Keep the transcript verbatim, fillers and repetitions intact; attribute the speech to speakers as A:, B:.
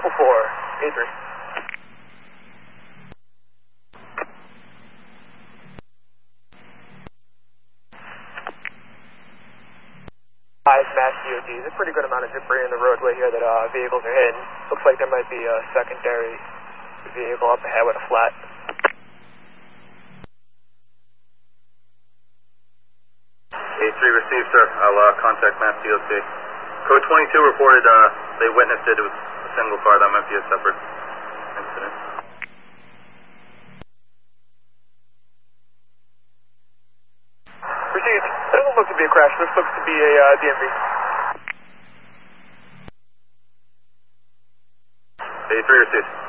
A: Triple four, A three. Five Mass D O T. There's a pretty good amount of debris in the roadway here that uh, vehicles are hitting. Looks like there might be a secondary vehicle up ahead with a flat.
B: A three received, sir. I'll uh, contact Mass D O T. Code twenty-two reported uh, they witnessed it. It was a single car. That might be a separate incident.
A: Received. Doesn't look to be a crash. This looks to be a uh, D M V.
B: A three received.